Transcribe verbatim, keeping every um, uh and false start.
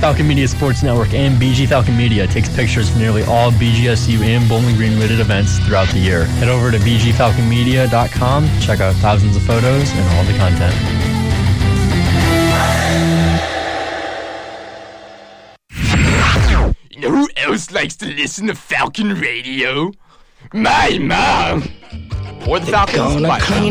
Falcon Media Sports Network and B G Falcon Media takes pictures of nearly all B G S U and Bowling Green related events throughout the year. Head over to b g falcon media dot com, check out thousands of photos and all the content. You know who else likes to listen to Falcon Radio? My mom! Or the Falcons.